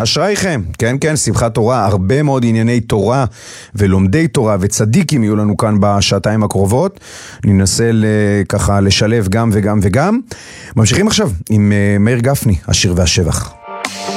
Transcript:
אשרייכם, כן, כן, שמחת תורה, הרבה מאוד ענייני תורה ולומדי תורה וצדיקים יהיו לנו כאן בשעתיים הקרובות. ננסה ככה לשלב גם וגם וגם. ממשיכים עכשיו עם מאיר גפני, השיר והשבח.